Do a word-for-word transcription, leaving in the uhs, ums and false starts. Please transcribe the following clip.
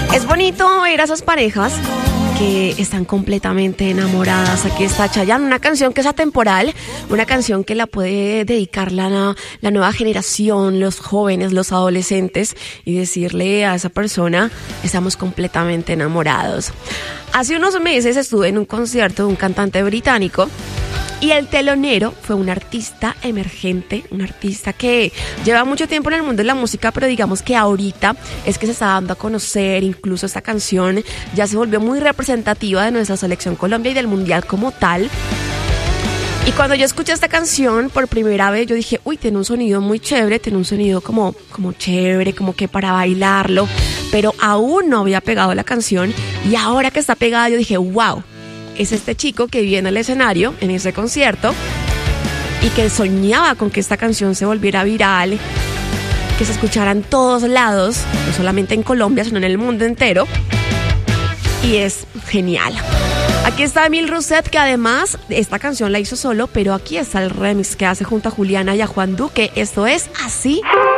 Es bonito ver a esas parejas que están completamente enamoradas. Aquí está Chayanne, una canción que es atemporal, una canción que la puede dedicar la, la nueva generación, los jóvenes, los adolescentes, y decirle a esa persona, estamos completamente enamorados. Hace unos meses estuve en un concierto de un cantante británico y el telonero fue un artista emergente, un artista que lleva mucho tiempo en el mundo de la música, pero digamos que ahorita es que se está dando a conocer. Incluso esta canción ya se volvió muy representativa de nuestra selección Colombia y del mundial como tal. Y cuando yo escuché esta canción por primera vez, yo dije, uy, tiene un sonido muy chévere, tiene un sonido como, como chévere, como que para bailarlo, pero aún no había pegado la canción, y ahora que está pegada yo dije, wow, es este chico que vive en el escenario, en ese concierto, y que soñaba con que esta canción se volviera viral, que se escuchara en todos lados, no solamente en Colombia, sino en el mundo entero, y es genial. Aquí está Emil Rousset, que además esta canción la hizo solo, pero aquí está el remix que hace junto a Juliana y a Juan Duque. Esto es Así